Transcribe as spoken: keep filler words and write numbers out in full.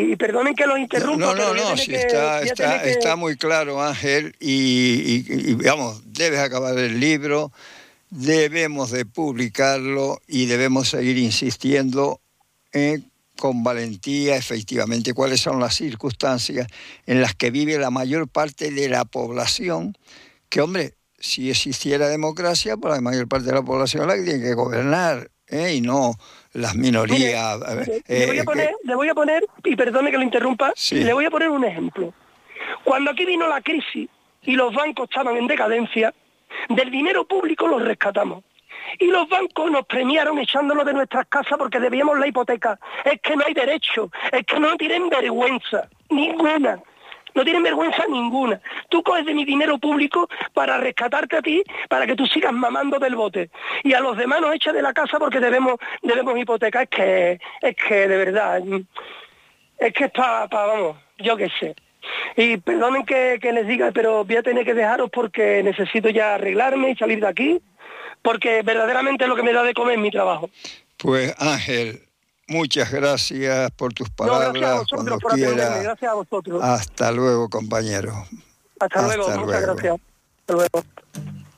Y perdonen que los interrumpa. No, no, pero no, sí, que, está, está, que... está muy claro, Ángel, y, y, y vamos, debes acabar el libro, debemos de publicarlo y debemos seguir insistiendo eh, con valentía, efectivamente, cuáles son las circunstancias en las que vive la mayor parte de la población, que, hombre, si existiera democracia, pues la mayor parte de la población es la que tiene que gobernar, ¿eh? Y no las minorías. Mire, mire, eh, le, voy a poner, que... le voy a poner, y perdone que lo interrumpa, Sí. le voy a poner un ejemplo. Cuando aquí vino la crisis y los bancos estaban en decadencia, del dinero público los rescatamos. Y los bancos nos premiaron echándolo de nuestras casas porque debíamos la hipoteca. Es que no hay derecho, es que no tienen vergüenza, ninguna. No tienen vergüenza ninguna. Tú coges de mi dinero público para rescatarte a ti, para que tú sigas mamando del bote. Y a los demás nos echas de la casa porque debemos debemos hipoteca. Es que, es que de verdad, es que es para, pa, vamos, yo qué sé. Y perdonen que, que les diga, pero voy a tener que dejaros porque necesito ya arreglarme y salir de aquí, porque verdaderamente lo que me da de comer es mi trabajo. Pues Ángel, muchas gracias por tus palabras. No, gracias a vosotros cuando por quiera. atenderme, gracias a vosotros. Hasta luego, compañero. Hasta luego, Hasta muchas luego. gracias. Hasta luego.